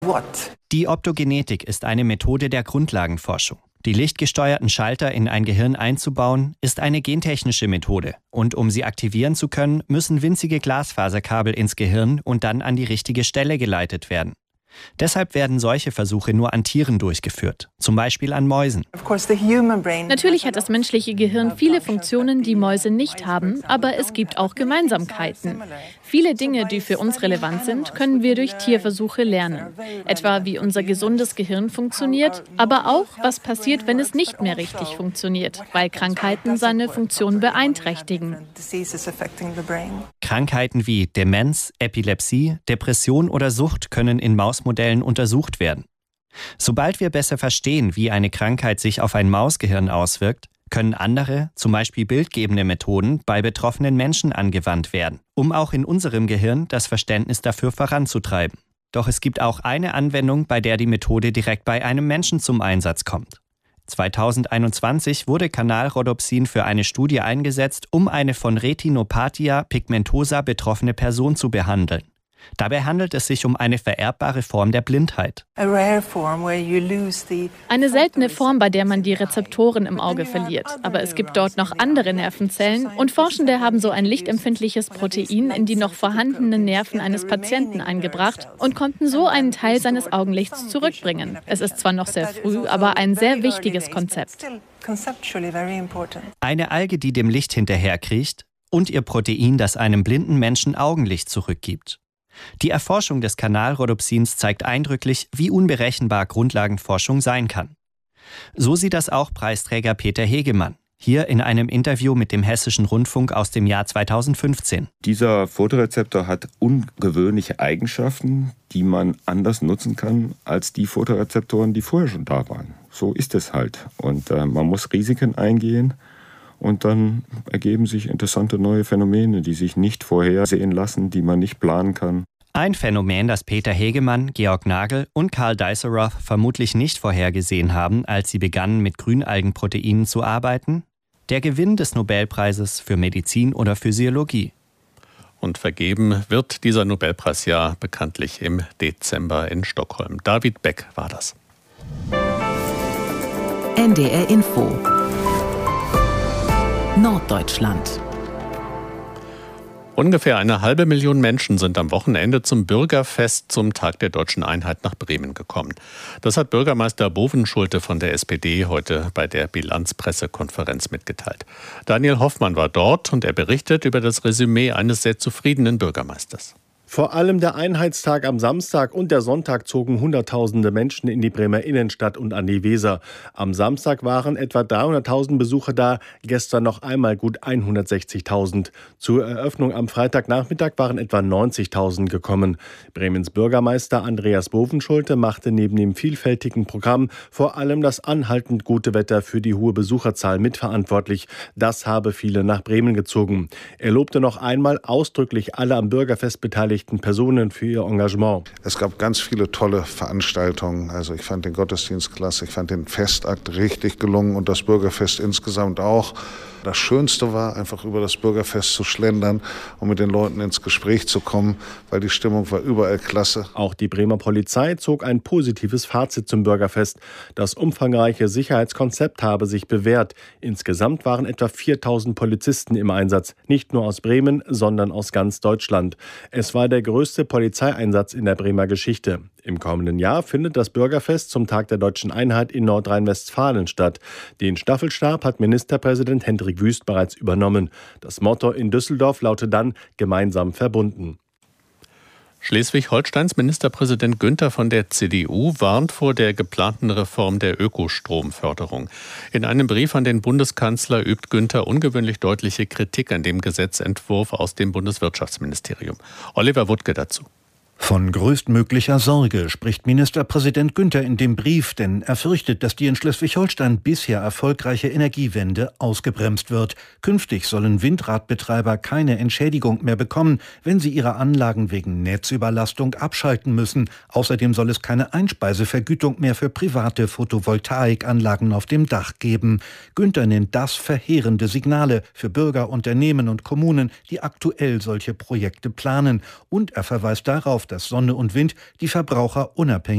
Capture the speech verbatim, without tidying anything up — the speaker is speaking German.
What? Die Optogenetik ist eine Methode der Grundlagenforschung. Die lichtgesteuerten Schalter in ein Gehirn einzubauen, ist eine gentechnische Methode. Und um sie aktivieren zu können, müssen winzige Glasfaserkabel ins Gehirn und dann an die richtige Stelle geleitet werden. Deshalb werden solche Versuche nur an Tieren durchgeführt, zum Beispiel an Mäusen. Natürlich hat das menschliche Gehirn viele Funktionen, die Mäuse nicht haben, aber es gibt auch Gemeinsamkeiten. Viele Dinge, die für uns relevant sind, können wir durch Tierversuche lernen. Etwa, wie unser gesundes Gehirn funktioniert, aber auch, was passiert, wenn es nicht mehr richtig funktioniert, weil Krankheiten seine Funktion beeinträchtigen. Krankheiten wie Demenz, Epilepsie, Depression oder Sucht können in Mausmodellen untersucht werden. Sobald wir besser verstehen, wie eine Krankheit sich auf ein Mausgehirn auswirkt, können andere, zum Beispiel bildgebende Methoden, bei betroffenen Menschen angewandt werden, um auch in unserem Gehirn das Verständnis dafür voranzutreiben. Doch es gibt auch eine Anwendung, bei der die Methode direkt bei einem Menschen zum Einsatz kommt. zweitausendeinundzwanzig wurde Kanalrhodopsin für eine Studie eingesetzt, um eine von Retinopathia pigmentosa betroffene Person zu behandeln. Dabei handelt es sich um eine vererbbare Form der Blindheit. Eine seltene Form, bei der man die Rezeptoren im Auge verliert. Aber es gibt dort noch andere Nervenzellen und Forschende haben so ein lichtempfindliches Protein in die noch vorhandenen Nerven eines Patienten eingebracht und konnten so einen Teil seines Augenlichts zurückbringen. Es ist zwar noch sehr früh, aber ein sehr wichtiges Konzept. Eine Alge, die dem Licht hinterherkriecht und ihr Protein, das einem blinden Menschen Augenlicht zurückgibt. Die Erforschung des Kanalrhodopsins zeigt eindrücklich, wie unberechenbar Grundlagenforschung sein kann. So sieht das auch Preisträger Peter Hegemann, hier in einem Interview mit dem Hessischen Rundfunk aus dem Jahr zweitausendfünfzehn. Dieser Photorezeptor hat ungewöhnliche Eigenschaften, die man anders nutzen kann als die Photorezeptoren, die vorher schon da waren. So ist es halt. Und äh, man muss Risiken eingehen. Und dann ergeben sich interessante neue Phänomene, die sich nicht vorhersehen lassen, die man nicht planen kann. Ein Phänomen, das Peter Hegemann, Georg Nagel und Karl Dijsselroth vermutlich nicht vorhergesehen haben, als sie begannen, mit Grünalgenproteinen zu arbeiten: der Gewinn des Nobelpreises für Medizin oder Physiologie. Und vergeben wird dieser Nobelpreis ja bekanntlich im Dezember in Stockholm. David Beck war das. N D R Info Norddeutschland. Ungefähr eine halbe Million Menschen sind am Wochenende zum Bürgerfest zum Tag der Deutschen Einheit nach Bremen gekommen. Das hat Bürgermeister Bovenschulte von der S P D heute bei der Bilanzpressekonferenz mitgeteilt. Daniel Hoffmann war dort und er berichtet über das Resümee eines sehr zufriedenen Bürgermeisters. Vor allem der Einheitstag am Samstag und der Sonntag zogen Hunderttausende Menschen in die Bremer Innenstadt und an die Weser. Am Samstag waren etwa dreihunderttausend Besucher da, gestern noch einmal gut hundertsechzigtausend. Zur Eröffnung am Freitagnachmittag waren etwa neunzigtausend gekommen. Bremens Bürgermeister Andreas Bovenschulte machte neben dem vielfältigen Programm vor allem das anhaltend gute Wetter für die hohe Besucherzahl mitverantwortlich. Das habe viele nach Bremen gezogen. Er lobte noch einmal ausdrücklich alle am Bürgerfest beteiligten Personen für ihr Engagement. Es gab ganz viele tolle Veranstaltungen. Also ich fand den Gottesdienst klasse, ich fand den Festakt richtig gelungen und das Bürgerfest insgesamt auch. Das Schönste war, einfach über das Bürgerfest zu schlendern und mit den Leuten ins Gespräch zu kommen, weil die Stimmung war überall klasse. Auch die Bremer Polizei zog ein positives Fazit zum Bürgerfest. Das umfangreiche Sicherheitskonzept habe sich bewährt. Insgesamt waren etwa viertausend Polizisten im Einsatz, nicht nur aus Bremen, sondern aus ganz Deutschland. Es war der größte Polizeieinsatz in der Bremer Geschichte. Im kommenden Jahr findet das Bürgerfest zum Tag der Deutschen Einheit in Nordrhein-Westfalen statt. Den Staffelstab hat Ministerpräsident Hendrik Wüst bereits übernommen. Das Motto in Düsseldorf lautet dann „Gemeinsam verbunden“. Schleswig-Holsteins Ministerpräsident Günther von der C D U warnt vor der geplanten Reform der Ökostromförderung. In einem Brief an den Bundeskanzler übt Günther ungewöhnlich deutliche Kritik an dem Gesetzentwurf aus dem Bundeswirtschaftsministerium. Oliver Wuttke dazu. Von größtmöglicher Sorge spricht Ministerpräsident Günther in dem Brief, denn er fürchtet, dass die in Schleswig-Holstein bisher erfolgreiche Energiewende ausgebremst wird. Künftig sollen Windradbetreiber keine Entschädigung mehr bekommen, wenn sie ihre Anlagen wegen Netzüberlastung abschalten müssen. Außerdem soll es keine Einspeisevergütung mehr für private Photovoltaikanlagen auf dem Dach geben. Günther nennt das verheerende Signale für Bürger, Unternehmen und Kommunen, die aktuell solche Projekte planen. Und er verweist darauf, dass Sonne und Wind die Verbraucher unabhängig